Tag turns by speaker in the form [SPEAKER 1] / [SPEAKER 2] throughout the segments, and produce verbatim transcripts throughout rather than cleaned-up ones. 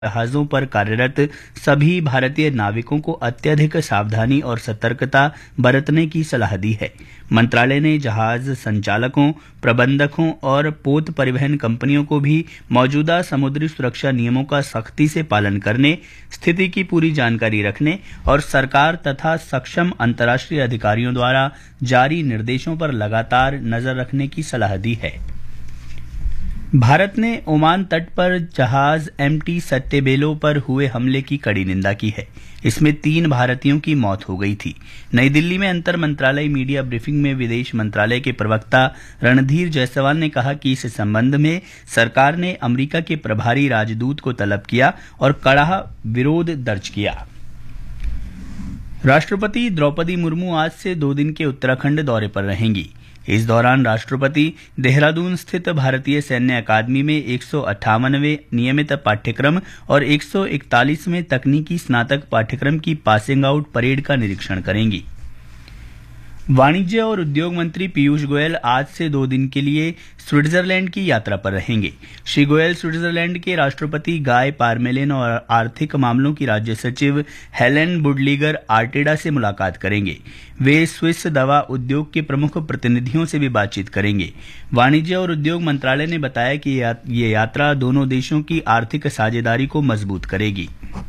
[SPEAKER 1] जहाजों पर कार्यरत सभी भारतीय नाविकों को अत्यधिक सावधानी और सतर्कता बरतने की सलाह दी है। मंत्रालय ने जहाज संचालकों, प्रबंधकों और पोत परिवहन कंपनियों को भी मौजूदा समुद्री सुरक्षा नियमों का सख्ती से पालन करने, स्थिति की पूरी जानकारी रखने और सरकार तथा सक्षम अंतर्राष्ट्रीय अधिकारियों द्वारा जारी निर्देशों पर लगातार नजर रखने की सलाह दी है। भारत ने ओमान तट पर जहाज एमटी सत्यबेलो पर हुए हमले की कड़ी निंदा की है। इसमें तीन भारतीयों की मौत हो गई थी। नई दिल्ली में अंतर मंत्रालय मीडिया ब्रीफिंग में विदेश मंत्रालय के प्रवक्ता रणधीर जायसवाल ने कहा कि इस संबंध में सरकार ने अमेरिका के प्रभारी राजदूत को तलब किया और कड़ा विरोध दर्ज किया। राष्ट्रपति द्रौपदी मुर्मू आज से दो दिन के उत्तराखंड दौरे पर रहेंगी। इस दौरान राष्ट्रपति देहरादून स्थित भारतीय सैन्य अकादमी में एक सौ अट्ठावनवें नियमित पाठ्यक्रम और एक सौ इकतालीसवें तकनीकी स्नातक पाठ्यक्रम की पासिंग आउट परेड का निरीक्षण करेंगी। वाणिज्य और उद्योग मंत्री पीयूष गोयल आज से दो दिन के लिए स्विट्जरलैंड की यात्रा पर रहेंगे। श्री गोयल स्विट्जरलैंड के राष्ट्रपति गाय पारमेलिन और आर्थिक मामलों की राज्य सचिव हेलेन बुडलीगर आर्टेडा से मुलाकात करेंगे। वे स्विस दवा उद्योग के प्रमुख प्रतिनिधियों से भी बातचीत करेंगे। वाणिज्य और उद्योग मंत्रालय ने बताया कि ये यात्रा दोनों देशों की आर्थिक साझेदारी को मजबूत करेगी।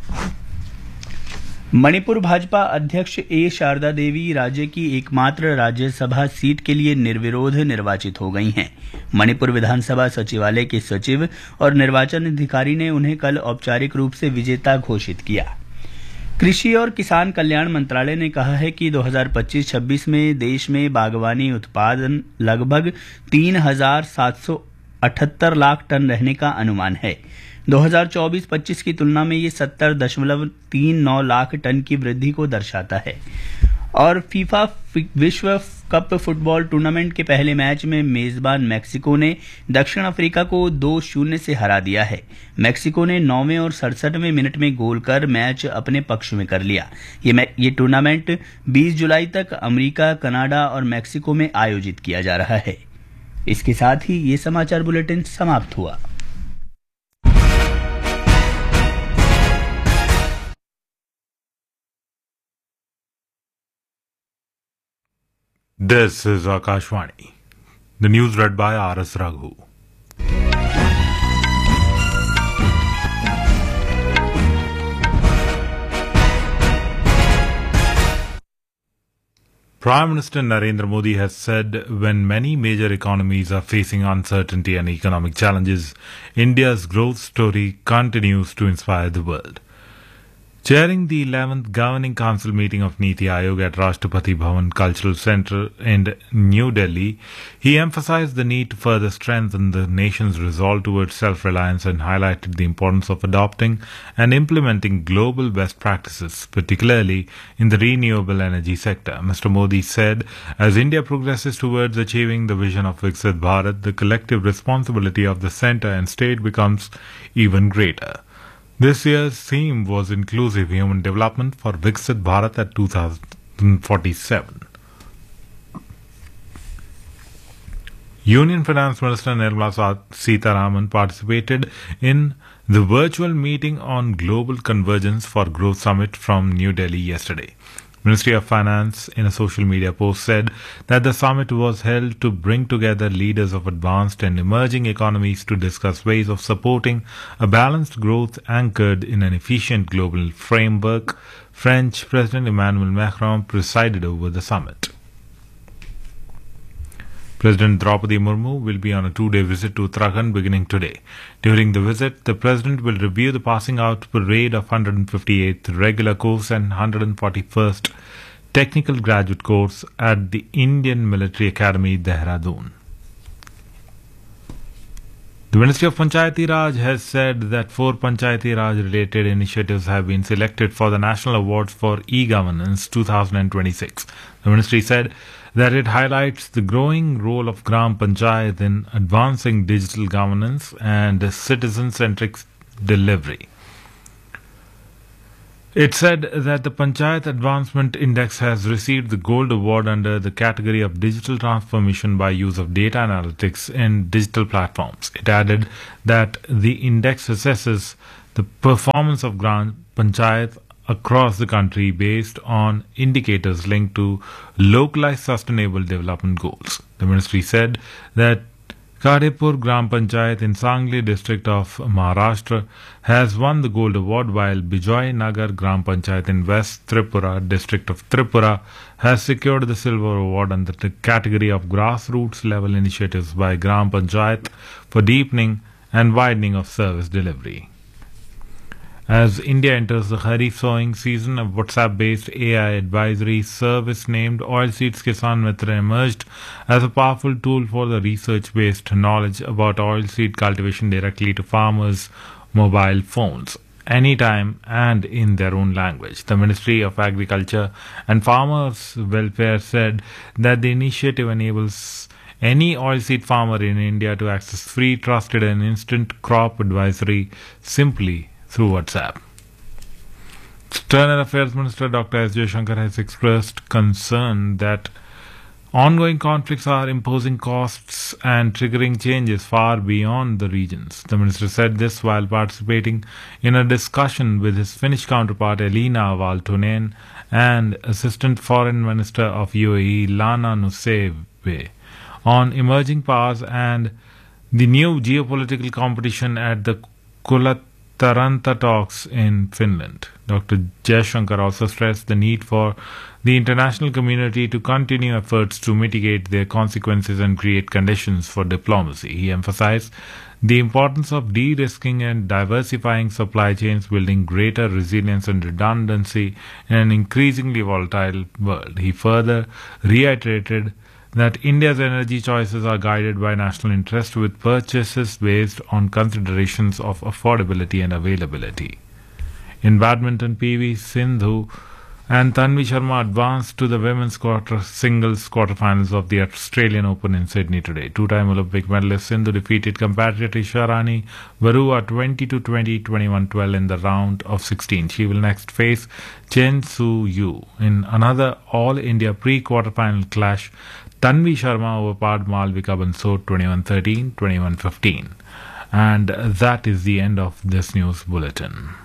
[SPEAKER 1] मणिपुर भाजपा अध्यक्ष ए शारदा देवी राज्य की एकमात्र राज्यसभा सीट के लिए निर्विरोध निर्वाचित हो गई हैं। मणिपुर विधानसभा सचिवालय के सचिव और निर्वाचन अधिकारी ने उन्हें कल औपचारिक रूप से विजेता घोषित किया। कृषि और किसान कल्याण मंत्रालय ने कहा है कि दो हज़ार पच्चीस छब्बीस में देश में बागवानी उत्पादन लगभग तीन हजार सात सौ अठहत्तर लाख टन रहने का अनुमान है। दो हज़ार चौबीस पच्चीस की तुलना में ये सत्तर दशमलव तीन नौ लाख टन की वृद्धि को दर्शाता है। और फीफा विश्व कप फुटबॉल टूर्नामेंट के पहले मैच में मेजबान मैक्सिको ने दक्षिण अफ्रीका को दो शून्य से हरा दिया है। मैक्सिको ने नौवें और सड़सठवें मिनट में गोल कर मैच अपने पक्ष में कर लिया। ये ये टूर्नामेंट बीस जुलाई तक अमेरिका, कनाडा और मैक्सिको में आयोजित किया जा रहा है। इसके साथ ही ये समाचार बुलेटिन समाप्त हुआ।
[SPEAKER 2] This is Akashvani. The news read by R S Raghu. Prime Minister Narendra Modi has said when many major economies are facing uncertainty and economic challenges, India's growth story continues to inspire the world. Chairing the eleventh Governing Council meeting of Niti Aayog at Rashtrapati Bhavan Cultural Centre in New Delhi, he emphasized the need to further strengthen the nation's resolve towards self-reliance and highlighted the importance of adopting and implementing global best practices, particularly in the renewable energy sector. Mister Modi said, as India progresses towards achieving the vision of Viksit Bharat, the collective responsibility of the centre and state becomes even greater. This year's theme was Inclusive Human Development for Viksit Bharat at two thousand forty-seven. Union Finance Minister Nirmala Sitharaman participated in the virtual meeting on Global Convergence for Growth Summit from New Delhi yesterday. Ministry of Finance, in a social media post, said that the summit was held to bring together leaders of advanced and emerging economies to discuss ways of supporting a balanced growth anchored in an efficient global framework. French President Emmanuel Macron presided over the summit. President Draupadi Murmu will be on a two-day visit to Uttarakhand beginning today. During the visit, the President will review the passing out parade of one hundred fifty-eighth regular course and one hundred forty-first technical graduate course at the Indian Military Academy, Dehradun. The Ministry of Panchayati Raj has said that four Panchayati Raj related initiatives have been selected for the National Awards for E-Governance two thousand twenty-six. The ministry said that it highlights the growing role of Gram Panchayat in advancing digital governance and citizen-centric delivery. It said that the Panchayat Advancement Index has received the Gold Award under the category of digital transformation by use of data analytics in digital platforms. It added that the index assesses the performance of Gram Panchayat across the country based on indicators linked to localized sustainable development goals. The ministry said that Kadepur Gram Panchayat in Sangli district of Maharashtra has won the gold award, while Bijoy Nagar Gram Panchayat in West Tripura district of Tripura has secured the silver award under the category of grassroots level initiatives by Gram Panchayat for deepening and widening of service delivery. As India enters the Kharif sowing season, a WhatsApp-based A I advisory service named Oilseeds Kisan Mitra emerged as a powerful tool for the research-based knowledge about oilseed cultivation directly to farmers' mobile phones, anytime and in their own language. The Ministry of Agriculture and Farmers' Welfare said that the initiative enables any oilseed farmer in India to access free, trusted and instant crop advisory simply through WhatsApp. External Affairs Minister Doctor S. Jaishankar has expressed concern that ongoing conflicts are imposing costs and triggering changes far beyond the regions. The minister said this while participating in a discussion with his Finnish counterpart Elina Valtonen and Assistant Foreign Minister of U A E Lana Nusseibeh on emerging powers and the new geopolitical competition at the Kulat Taranta talks in Finland. Doctor Jaishankar also stressed the need for the international community to continue efforts to mitigate their consequences and create conditions for diplomacy. He emphasized the importance of de-risking and diversifying supply chains, building greater resilience and redundancy in an increasingly volatile world. He further reiterated that India's energy choices are guided by national interest, with purchases based on considerations of affordability and availability. In badminton, P V Sindhu and Tanvi Sharma advanced to the women's quarter singles quarterfinals of the Australian Open in Sydney today. Two-time Olympic medalist Sindhu defeated competitor Sharani Barua twenty-two twenty, twenty-one twelve in the round of sixteen. She will next face Chen Su Yu in another All-India pre-quarterfinal clash. Tanvi Sharma overpowered Malvika Bansod twenty-one thirteen, twenty-one fifteen. And that is the end of this news bulletin.